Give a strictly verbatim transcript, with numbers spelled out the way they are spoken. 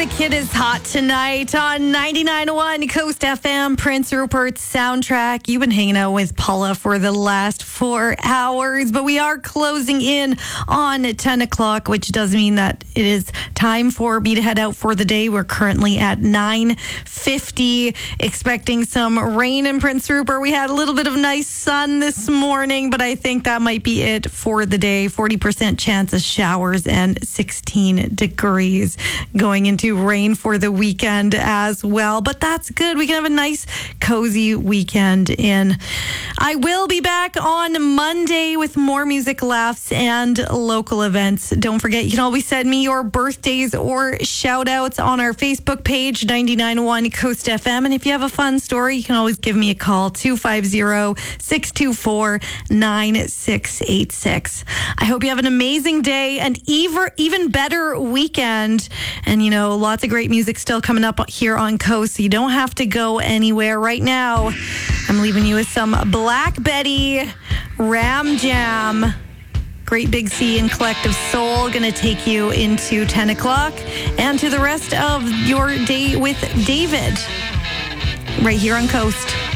the kid is hot tonight on ninety-nine point one Coast F M, Prince Rupert's Soundtrack. You've been hanging out with Paula for the last four hours, but we are closing in on ten o'clock, which does mean that it is time for me to head out for the day. We're currently at nine fifty, expecting some rain in Prince Rupert. We had a little bit of nice sun this morning, but I think that might be it for the day. forty percent chance of showers and sixteen degrees going into rain for the weekend as well. But that's good. We can have a nice, cozy weekend in. I will be back on Monday with more music, laughs, and local events. Don't forget, you can always send me your birthdays or shout outs on our Facebook page, ninety-nine point one Coast F M. And if you have a fun story, you can always give me a call, two five zero, six two four, nine six eight six. I hope you have an amazing day and even, even better weekend. And, you know, lots of great music still coming up here on Coast, so you don't have to go anywhere right now. I'm leaving you with some Black Betty, Ram Jam, Great Big Sea, and Collective Soul. Going to take you into ten o'clock and to the rest of your day with David right here on Coast.